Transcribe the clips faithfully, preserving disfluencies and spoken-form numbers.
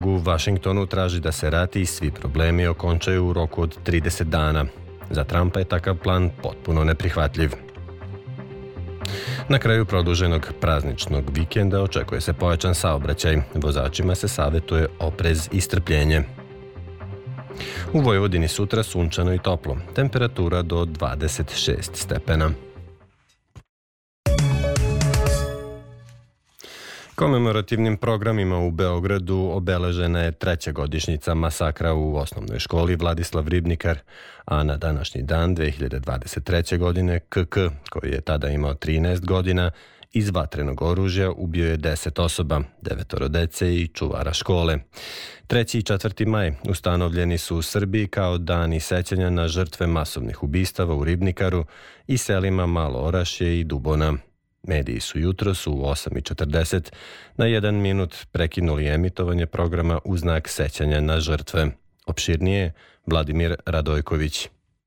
U Vašingtonu traži da se rat i svi problemi okončaju u roku od trideset dana. Za Trumpa je takav plan potpuno neprihvatljiv. Na kraju produženog prazničnog vikenda očekuje se pojačan saobraćaj. Vozačima se savjetuje oprez i strpljenje. U Vojvodini sutra sunčano i toplo. Temperatura do dvadeset šest stepena. Komemorativnim programima u Beogradu obeležena je treća godišnjica masakra u osnovnoj školi Vladislav Ribnikar, a na današnji dan dve hiljade dvadeset treće. godine K K, koji je tada imao trinaest godina, iz vatrenog oružja ubio je deset osoba, devetoro dece i čuvara škole. treći i četvrti maj ustanovljeni su u Srbiji kao dani sećanja na žrtve masovnih ubistava u Ribnikaru i selima Malo Orašje i Dubona. Mediji su jutros u osam i četrdeset na jedan minut prekinuli emitovanje programa u znak sećanja na žrtve. Opširnije, Vladimir Radojković.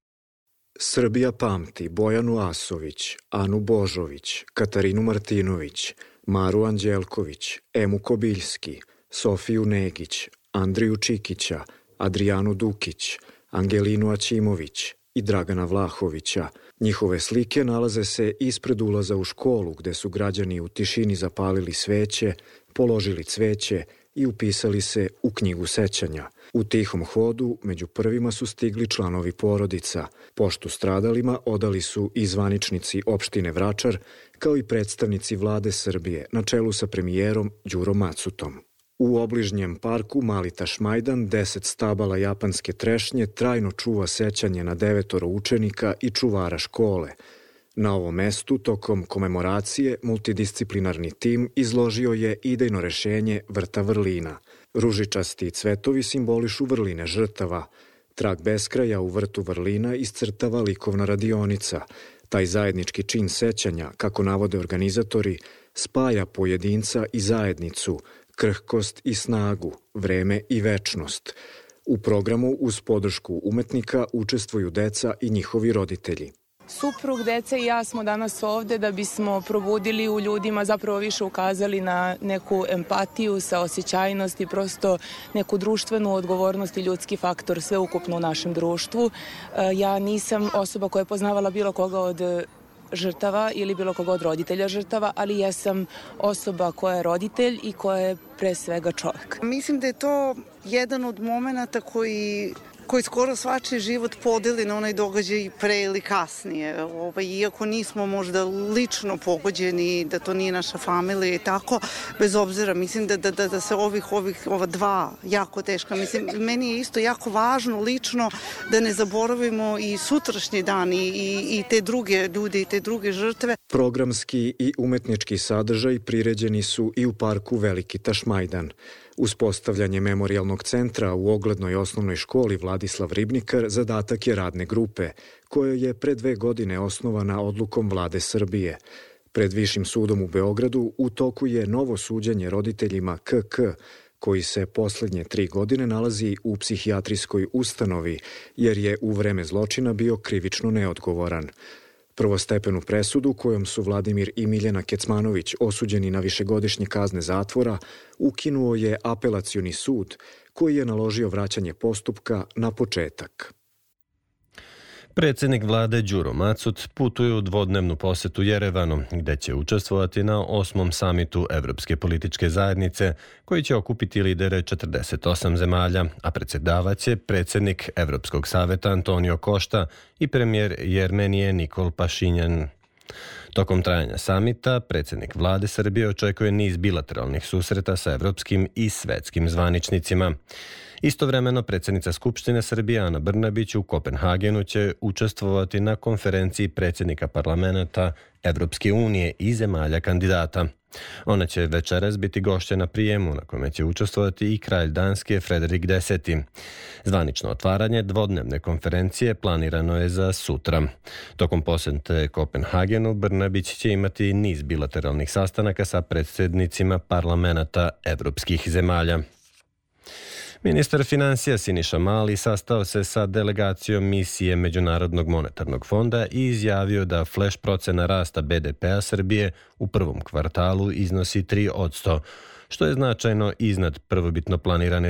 Srbija pamti Bojanu Asović, Anu Božović, Katarinu Martinović, Maru Anđelković, Emu Kobiljski, Sofiju Negić, Andriju Čikića, Adrijanu Dukić, Angelinu Aćimović i Dragana Vlahovića. Njihove slike nalaze se ispred ulaza u školu, gde su građani u tišini zapalili sveće, položili cveće i upisali se u knjigu sećanja. U tihom hodu među prvima su stigli članovi porodica. Poštu stradalima odali su i zvaničnici opštine Vračar, kao i predstavnici vlade Srbije, na čelu sa premijerom Đurom Macutom. U obližnjem parku Mali Tašmajdan deset stabala japanske trešnje trajno čuva sećanje na devetoro učenika i čuvara škole. Na ovom mestu, tokom komemoracije, multidisciplinarni tim izložio je idejno rešenje vrta vrlina. Ružičasti cvetovi simbolišu vrline žrtava. Trag beskraja u vrtu vrlina iscrtava likovna radionica. Taj zajednički čin sećanja, kako navode organizatori, spaja pojedinca i zajednicu, krhkost i snagu, vreme i večnost. U programu uz podršku umetnika učestvuju deca i njihovi roditelji. Suprug, deca i ja smo danas ovde da bismo probudili u ljudima, zapravo više ukazali na neku empatiju, saosećajnost i prosto neku društvenu odgovornost i ljudski faktor sveukupno u našem društvu. Ja nisam osoba koja je poznavala bilo koga od žrtava ili bilo koga od roditelja žrtava, ali ja sam osoba koja je roditelj i koja je pre svega čovjek. Mislim da je to jedan od momenata koji koji skoro svačiji život podeli na onaj događaj pre ili kasnije. Ovaj, iako nismo možda lično pogođeni, da to nije naša familija i tako, bez obzira, mislim da, da, da, da se ovih, ovih, ova dva jako teška, mislim, meni je isto jako važno lično da ne zaboravimo i sutrašnji dan i, i, i te druge ljude i te druge žrtve. Programski i umetnički sadržaj priređeni su i u parku Veliki Tašmajdan. Uspostavljanje memorijalnog centra u oglednoj osnovnoj školi Vladislav Ribnikar zadatak je radne grupe, koja je pre dve godine osnovana odlukom vlade Srbije. Pred Višim sudom u Beogradu u toku je novo suđenje roditeljima K K, koji se poslednje tri godine nalazi u psihijatrijskoj ustanovi, jer je u vreme zločina bio krivično neodgovoran. Prvostepenu presudu, kojom su Vladimir i Miljana Kecmanović osuđeni na višegodišnje kazne zatvora, ukinuo je apelacioni sud, koji je naložio vraćanje postupka na početak. Predsjednik vlade Đuro Macut putuje u dvodnevnu posetu Jerevanu, gde će učestvovati na osmom samitu Evropske političke zajednice, koji će okupiti lidere četrdeset osam zemalja, a predsjedavaće predsjednik Evropskog saveta Antonio Košta i premijer Jermenije Nikol Pašinjan. Tokom trajanja samita, predsjednik vlade Srbije očekuje niz bilateralnih susreta sa evropskim i svetskim zvaničnicima. Istovremeno, predsjednica Skupštine Srbije Ana Brnabić u Kopenhagenu će učestvovati na konferenciji predsjednika parlamenta Evropske unije i zemalja kandidata. Ona će večeras biti gošća na prijemu na kome će učestvovati i kralj Danske Frederik deseti. Zvanično otvaranje dvodnevne konferencije planirano je za sutra. Tokom posete Kopenhagenu Brnabić će imati niz bilateralnih sastanaka sa predsjednicima parlamenta evropskih zemalja. Ministar financija Siniša Mali sastao se sa delegacijom misije Međunarodnog monetarnog fonda i izjavio da flash procena rasta B D P-a Srbije u prvom kvartalu iznosi tri posto, što je značajno iznad prvobitno planirane